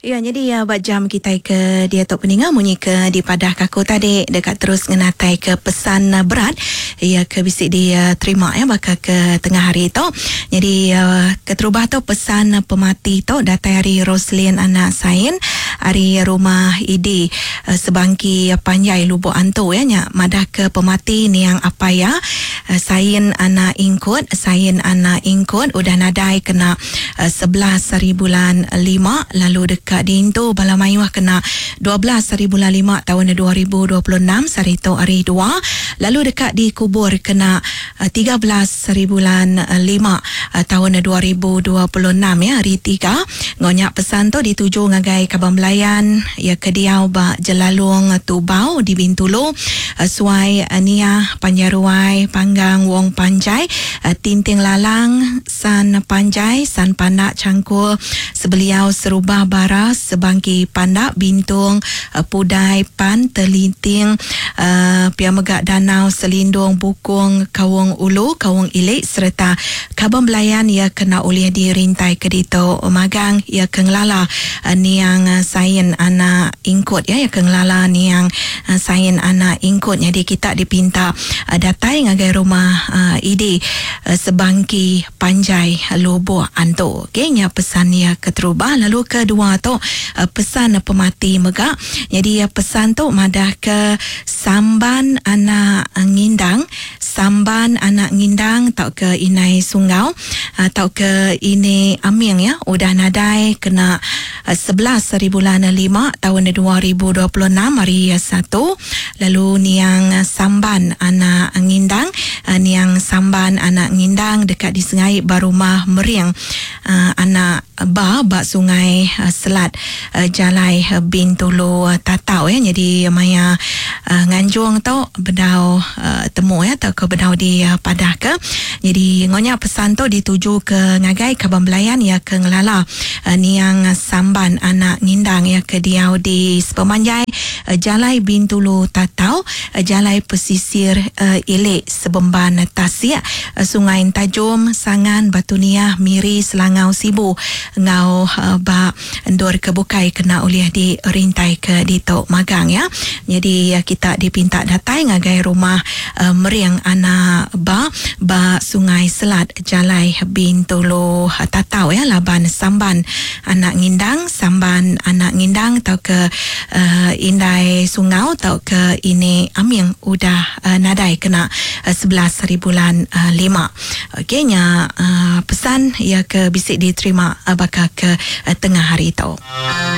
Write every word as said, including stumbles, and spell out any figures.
Ya, jadi uh, buat jam kita ke dia tok peninga munyi ke di padah kaku tadi dekat terus ngenatai ke pesan uh, berat ya ke bisik dia uh, terima ya bakal ke tengah hari tu. Jadi uh, keterubah tu pesan uh, pemati tu datai hari Roslyn anak sain hari rumah ide uh, sebangki uh, panjai Lubuk Anto ya nya madah ke pemati ni yang apa ya uh, sain anak ingkut sain anak ingkut udah nadai kena uh, sebelas hari bulan lima lalu dekat Dinto bala mayuah kena dua belas hari bulan lima tahun dua ribu dua puluh enam sarito hari dua lalu dekat di kubur kena uh, tiga belas hari bulan lima uh, tahun dua ribu dua puluh enam ya hari tiga ngonyak pesan tu dituju ngagai Kabang Belayan ya kediau ba Jelalung Tubau di Bintulu uh, suai uh, Nia Panjaruai Panggang Wong Panjai uh, Tinting Lalang San Panjai San Pandak Cangkul Sebeliau Serubah Bara Sebangki Pandak Bintung uh, Pudai Pan Terlinting uh, Piamegak Danau Selindung Bukung Kawung Ulu Kawung Ilik serta Kabang Belayan ia kena oleh dirintai kedito magang ia kenglala uh, niang uh, sain anak ingkut ya ia kenglala niang uh, sain anak ingkut jadi kita dipinta uh, datai ngagai rumah uh, ide uh, Sebangki Panjai Lubuk Anto okay, nya pesan ia keterubah lalu kedua tu uh, pesan pemati megak jadi uh, pesan tu madah ke samban anak uh, ngindang samban anak ngindang tau ke inai sunggau uh, tau ke ini aming ya udah nadai kena uh, sebelas hari bulan lima tahun dua ribu dua puluh enam hari satu lalu niang uh, samban anak ngindang uh, niang samban anak ngindang dekat di Sungai Barumah Meriang uh, anak ba ba sungai uh, selat uh, Jalai uh, Bintulu uh, Tatau ya jadi maya uh, nganjung tau bedau uh, temu ya tau ke bedau di uh, padah ke jadi ngonya pesan tu dituju ke ngagai Kabang Belayan ya ke ngelala uh, niang samban anak ngindang ya ke diau di Sepemanjai uh, Jalai Bintulu Tatau uh, Jalai pesisir uh, Ilik Sebemban Tasik uh, Sungai Tajum Sangan Batuniah Miri Selangau Sibu ngau uh, ba endor kebukai kena oleh di rintai ke dito magang ya jadi uh, kita dipinta datai ngagai rumah uh, Meriang anak ba ba Sungai Selat Jalai Bintulu Tatau ya laban samban anak ngindang samban anak ngindang tau ke uh, indai sungau tau ke ini aming udah uh, nadai kena uh, sebelas hari bulan uh, lima okey nya uh, pesan ya ke bisik diterima uh, bakal ke uh, tengah hari tu.